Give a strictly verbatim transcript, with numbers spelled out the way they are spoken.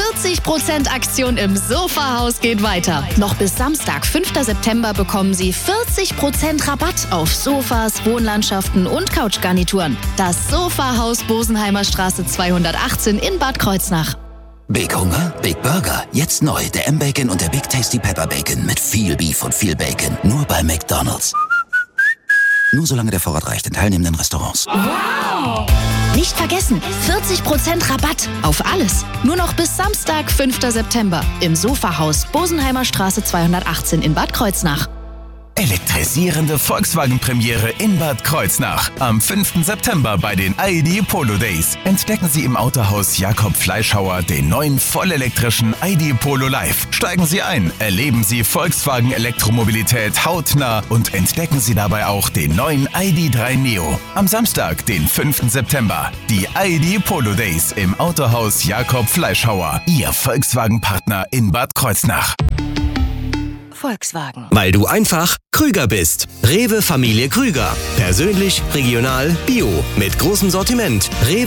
vierzig Prozent Aktion im Sofahaus geht weiter. Noch bis Samstag, fünften September, bekommen Sie vierzig Prozent Rabatt auf Sofas, Wohnlandschaften und Couchgarnituren. Das Sofahaus Bosenheimer Straße zweihundertachtzehn in Bad Kreuznach. Big Hunger? Big Burger. Jetzt neu. Der M-Bacon und der Big Tasty Pepper Bacon mit viel Beef und viel Bacon. Nur bei McDonald's. Nur solange der Vorrat reicht in teilnehmenden Restaurants. Wow! Nicht vergessen, vierzig Prozent Rabatt auf alles. Nur noch bis Samstag, fünften September im Sofahaus Bosenheimer Straße zweihundertachtzehn in Bad Kreuznach. Elektrisierende Volkswagen-Premiere in Bad Kreuznach. Am fünften September bei den I D Polo Days. Entdecken Sie im Autohaus Jakob Fleischhauer den neuen vollelektrischen I D Polo Live. Steigen Sie ein, erleben Sie Volkswagen Elektromobilität hautnah und entdecken Sie dabei auch den neuen I D drei Neo. Am Samstag, den fünften September. Die I D Polo Days im Autohaus Jakob Fleischhauer. Ihr Volkswagen-Partner in Bad Kreuznach. Volkswagen. Weil du einfach Krüger bist. Rewe Familie Krüger. Persönlich, regional, bio. Mit großem Sortiment. Rewe